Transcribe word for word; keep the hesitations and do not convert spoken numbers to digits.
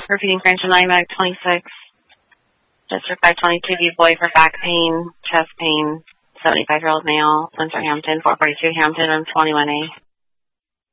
Repeating French and automatic twenty-six. District five twenty-two, view boy for back pain, chest pain, seventy-five-year-old male, Windsor Hampton, four forty-two Hampton, room twenty-one A.